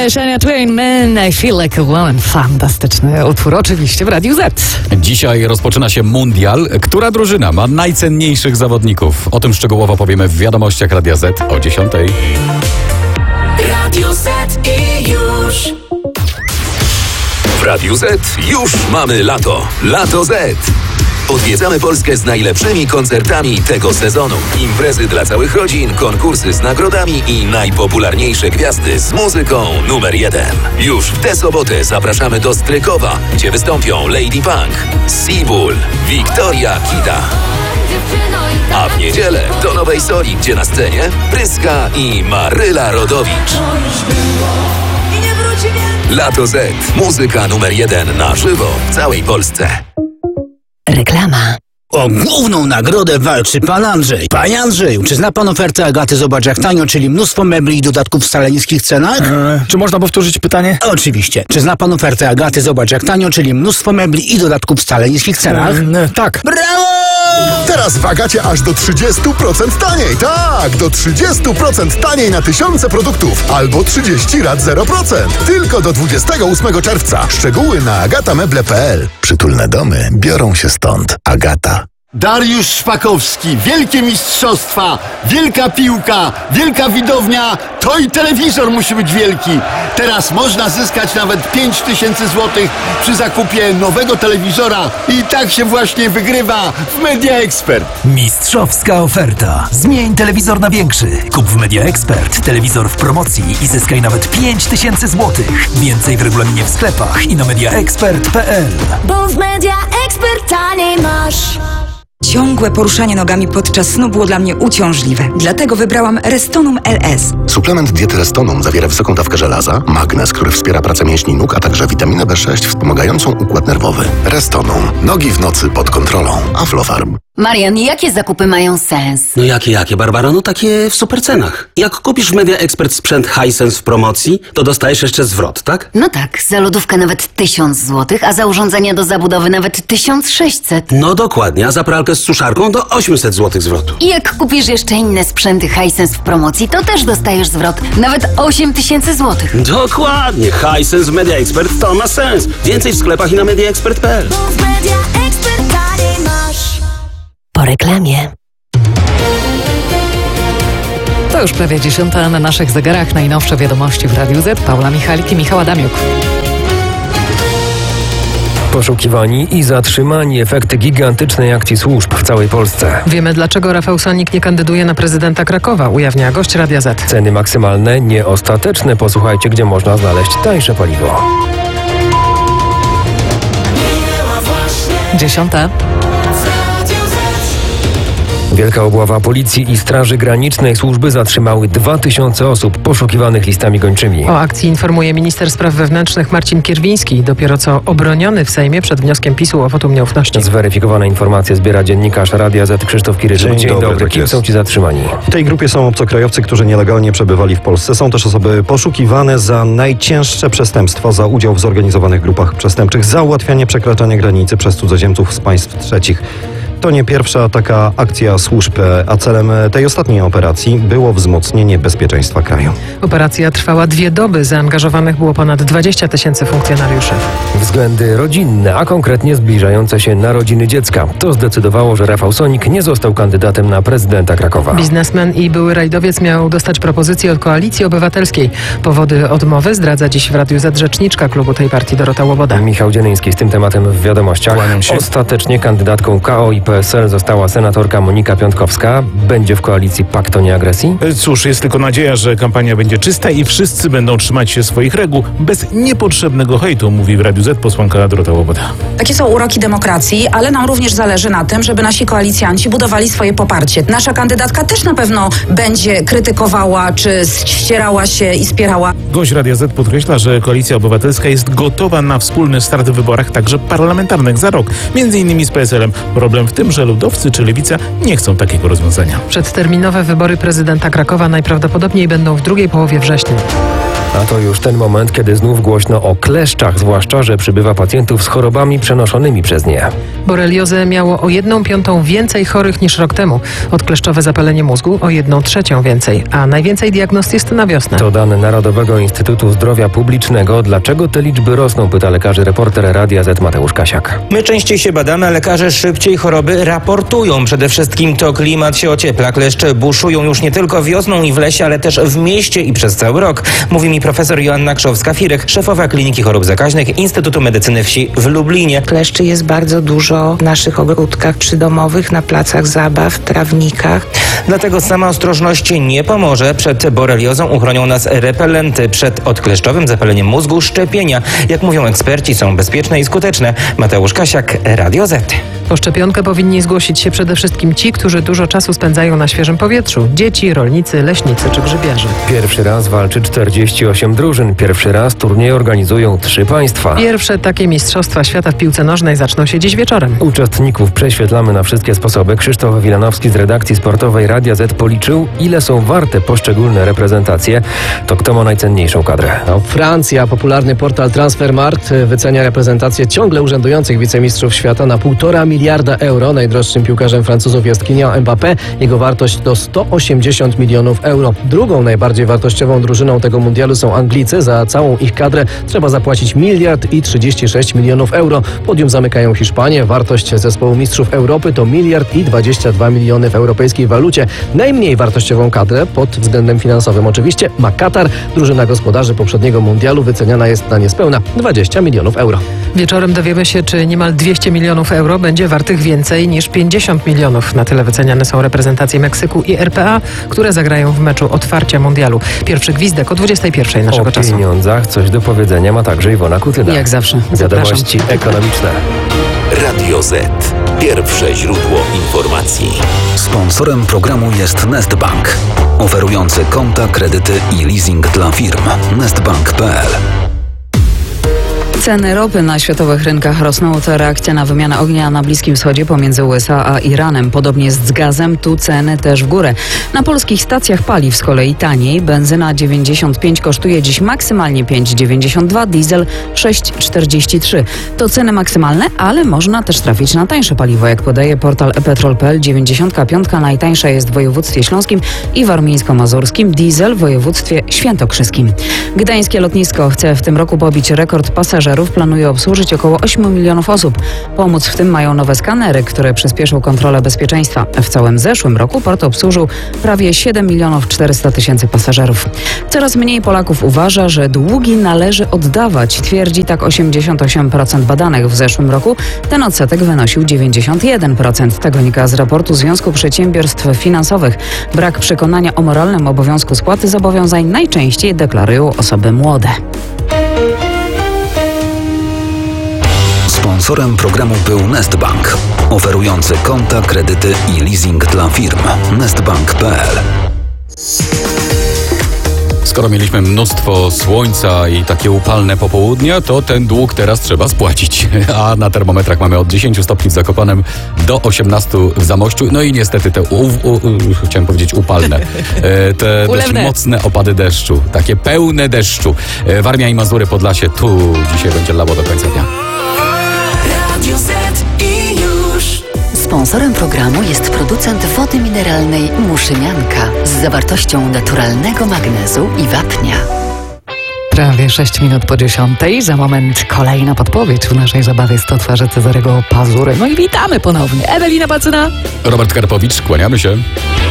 Shania Twain, Man, I Feel Like a Woman. Fantastyczny utwór, oczywiście w Radiu Z. Dzisiaj rozpoczyna się mundial. Która drużyna ma najcenniejszych zawodników? O tym szczegółowo powiemy w wiadomościach Radia Z o 10:00. Radio Z i już. W Radiu Z już mamy lato. Lato Z. Odwiedzamy Polskę z najlepszymi koncertami tego sezonu. Imprezy dla całych rodzin, konkursy z nagrodami i najpopularniejsze gwiazdy z muzyką numer 1. Już w tę sobotę zapraszamy do Strykowa, gdzie wystąpią Lady Punk, Seabull, Wiktoria Kita. A w niedzielę do Nowej Soli, gdzie na scenie Pryska i Maryla Rodowicz. Lato Z. Muzyka numer 1 na żywo w całej Polsce. Reklama. O główną nagrodę walczy pan Andrzej. Panie Andrzeju, czy zna pan ofertę Agaty Zobacz jak tanio, czyli mnóstwo mebli i dodatków w wcale niskich cenach? Czy można powtórzyć pytanie? Oczywiście. Czy zna pan ofertę Agaty Zobacz jak tanio, czyli mnóstwo mebli i dodatków w wcale niskich cenach? Tak. Brawo! Teraz w Agacie aż do 30% taniej. Tak, do 30% taniej na tysiące produktów. Albo 30 rat 0%. Tylko do 28 czerwca. Szczegóły na agatameble.pl. Przytulne domy biorą się stąd. Agata. Dariusz Szpakowski, wielkie mistrzostwa, wielka piłka, wielka widownia, to i telewizor musi być wielki. Teraz można zyskać nawet 5000 złotych przy zakupie nowego telewizora i tak się właśnie wygrywa w Media Expert. Mistrzowska oferta. Zmień telewizor na większy. Kup w Media Expert telewizor w promocji i zyskaj nawet 5000 złotych. Więcej w regulaminie w sklepach i na mediaexpert.pl. Bo w Media Expert taniej masz. Ciągłe poruszanie nogami podczas snu było dla mnie uciążliwe. Dlatego wybrałam Restonum LS. Suplement diety Restonum zawiera wysoką dawkę żelaza, magnez, który wspiera pracę mięśni nóg, a także witaminę B6 wspomagającą układ nerwowy. Restonum. Nogi w nocy pod kontrolą. Aflofarm. Marian, jakie zakupy mają sens? No jakie, Barbara? No takie w super cenach. Jak kupisz w Media Expert sprzęt Hisense w promocji, to dostajesz jeszcze zwrot, tak? No tak, za lodówkę nawet 1000 zł, a za urządzenia do zabudowy nawet 1600. No dokładnie, a za pralkę z suszarką do 800 zł zwrotu. I jak kupisz jeszcze inne sprzęty Hisense w promocji, to też dostajesz zwrot, nawet 8000 zł. Dokładnie, Hisense w Media Expert to ma sens. Więcej w sklepach i na mediaexpert.pl. Po reklamie. To już prawie 10 na naszych zegarach. Najnowsze wiadomości w Radiu Z. Paula Michalik i Michał Adamiuk. Poszukiwani i zatrzymani, efekty gigantycznej akcji służb w całej Polsce. Wiemy, dlaczego Rafał Sonik nie kandyduje na prezydenta Krakowa, ujawnia gość Radia Z. Ceny maksymalne, nieostateczne. Posłuchajcie, gdzie można znaleźć tańsze paliwo. 10. Wielka obława policji i Straży Granicznej. Służby zatrzymały 2000 osób poszukiwanych listami gończymi. O akcji informuje minister spraw wewnętrznych Marcin Kierwiński, dopiero co obroniony w Sejmie przed wnioskiem PiS-u o wotum nieufności. Zweryfikowane informacje zbiera dziennikarz Radia Z Krzysztof Kiryżuk. Dzień dobry. Tak Kim jest. są ci zatrzymani? W tej grupie są obcokrajowcy, którzy nielegalnie przebywali w Polsce. Są też osoby poszukiwane za najcięższe przestępstwa, za udział w zorganizowanych grupach przestępczych, za ułatwianie przekraczania granicy przez cudzoziemców z państw trzecich. To nie pierwsza taka akcja służb, a celem tej ostatniej operacji było wzmocnienie bezpieczeństwa kraju. Operacja trwała 2 doby. Zaangażowanych było ponad 20 000 funkcjonariuszy. Względy rodzinne, a konkretnie zbliżające się narodziny dziecka. To zdecydowało, że Rafał Sonik nie został kandydatem na prezydenta Krakowa. Biznesmen i były rajdowiec miał dostać propozycję od Koalicji Obywatelskiej. Powody odmowy zdradza dziś w Radiu Z rzeczniczka klubu tej partii Dorota Łoboda. Michał Dzieleński z tym tematem w wiadomościach. Ostatecznie kandydatką KO i PSL została senatorka Monika Piątkowska. Będzie w koalicji Pakt o Nieagresji? Cóż, jest tylko nadzieja, że kampania będzie czysta i wszyscy będą trzymać się swoich reguł bez niepotrzebnego hejtu, mówi w Radiu Z posłanka Dorota Łoboda. Takie są uroki demokracji, ale nam również zależy na tym, żeby nasi koalicjanci budowali swoje poparcie. Nasza kandydatka też na pewno będzie krytykowała, czy ścierała się i spierała. Gość Radia Z podkreśla, że Koalicja Obywatelska jest gotowa na wspólny start w wyborach, także parlamentarnych za rok. Między innymi z PSL-em. Problem w tym, że ludowcy czy lewica nie chcą takiego rozwiązania. Przedterminowe wybory prezydenta Krakowa najprawdopodobniej będą w drugiej połowie września. A to już ten moment, kiedy znów głośno o kleszczach, zwłaszcza, że przybywa pacjentów z chorobami przenoszonymi przez nie. Boreliozę miało o 1/5 więcej chorych niż rok temu. Odkleszczowe zapalenie mózgu o 1/3 więcej, a najwięcej diagnoz jest na wiosnę. To dane Narodowego Instytutu Zdrowia Publicznego. Dlaczego te liczby rosną, pyta lekarzy reporter Radia Z Mateusz Kasiak. My częściej się badamy, a lekarze szybciej choroby raportują. Przede wszystkim to klimat się ociepla. Kleszcze buszują już nie tylko wiosną i w lesie, ale też w mieście i przez cały rok. Mówi mi profesor Joanna Krzowska-Firek, szefowa Kliniki Chorób Zakaźnych Instytutu Medycyny Wsi w Lublinie. Kleszczy jest bardzo dużo w naszych ogródkach przydomowych, na placach zabaw, trawnikach. Dlatego sama ostrożność nie pomoże. Przed boreliozą uchronią nas repelenty. Przed odkleszczowym zapaleniem mózgu szczepienia. Jak mówią eksperci, są bezpieczne i skuteczne. Mateusz Kasiak, Radio Z. Po szczepionkę powinni zgłosić się przede wszystkim ci, którzy dużo czasu spędzają na świeżym powietrzu. Dzieci, rolnicy, leśnicy czy grzybiarze. Pierwszy raz walczy 48 drużyn. Pierwszy raz turniej organizują 3 państwa. Pierwsze takie mistrzostwa świata w piłce nożnej zaczną się dziś wieczorem. Uczestników prześwietlamy na wszystkie sposoby. Krzysztof Wilanowski z redakcji sportowej Radia Z policzył, ile są warte poszczególne reprezentacje. To kto ma najcenniejszą kadrę? Francja, popularny portal Transfermarkt wycenia reprezentację ciągle urzędujących wicemistrzów świata na 1,5 miliarda euro. Najdroższym piłkarzem Francuzów jest Kylian Mbappé. Jego wartość to 180 milionów euro. Drugą najbardziej wartościową drużyną tego mundialu są Anglicy. Za całą ich kadrę trzeba zapłacić 1,36 miliardów euro. Podium zamykają Hiszpanie. Wartość zespołu mistrzów Europy to 1,22 miliardy w europejskiej walucie. Najmniej wartościową kadrę pod względem finansowym oczywiście ma Katar. Drużyna gospodarzy poprzedniego mundialu wyceniana jest na niespełna 20 milionów euro. Wieczorem dowiemy się, czy niemal 200 milionów euro będzie wartych więcej niż 50 milionów. Na tyle wyceniane są reprezentacje Meksyku i RPA, które zagrają w meczu otwarcia mundialu. Pierwszy gwizdek o 21 naszego czasu. O pieniądzach coś do powiedzenia ma także Iwona Kutyna. Jak zawsze. Wiadomości ekonomiczne. Radio Z. Pierwsze źródło informacji. Sponsorem programu jest Nestbank, oferujący konta, kredyty i leasing dla firm. Nestbank.pl. Ceny ropy na światowych rynkach rosną. To reakcja na wymianę ognia na Bliskim Wschodzie pomiędzy USA a Iranem. Podobnie jest z gazem, tu ceny też w górę. Na polskich stacjach paliw z kolei taniej. Benzyna 95 kosztuje dziś maksymalnie 5,92, diesel 6,43. To ceny maksymalne, ale można też trafić na tańsze paliwo. Jak podaje portal ePetrol.pl, 95 najtańsza jest w województwie śląskim i warmińsko-mazurskim, diesel w województwie świętokrzyskim. Gdańskie lotnisko chce w tym roku pobić rekord pasażerów. Planuje obsłużyć około 8 milionów osób. Pomóc w tym mają nowe skanery, które przyspieszą kontrolę bezpieczeństwa. W całym zeszłym roku port obsłużył prawie 7 milionów 400 tysięcy pasażerów. Coraz mniej Polaków uważa, że długi należy oddawać. Twierdzi tak 88% badanych w zeszłym roku. Ten odsetek wynosił 91%. Tak wynika z raportu Związku Przedsiębiorstw Finansowych. Brak przekonania o moralnym obowiązku spłaty zobowiązań najczęściej deklarują osoby młode. Sponsorem programu był Nestbank, oferujący konta, kredyty i leasing dla firm. Nestbank.pl. Skoro mieliśmy mnóstwo słońca i takie upalne popołudnia, to ten dług teraz trzeba spłacić. A na termometrach mamy od 10 stopni w Zakopanem do 18 w Zamościu. No i niestety te, chciałem powiedzieć upalne, te dość mocne opady deszczu, takie pełne deszczu. Warmia i Mazury, Podlasie, tu dzisiaj będzie lało do końca dnia. Radio Z i już. Sponsorem programu jest producent wody mineralnej Muszynianka z zawartością naturalnego magnezu i wapnia. Prawie 6 minut po 10. Za moment kolejna podpowiedź w naszej zabawie 100 twarzy Cezarego Pazury. No i witamy ponownie. Ewelina Bacyna. Robert Karpowicz, kłaniamy się.